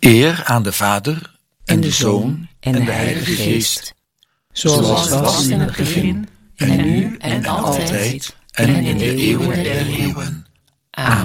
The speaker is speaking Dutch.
Eer aan de Vader en de Zoon en de Heilige Geest, zoals het was in het begin, en nu en altijd, en in de eeuwen der eeuwen. Amen.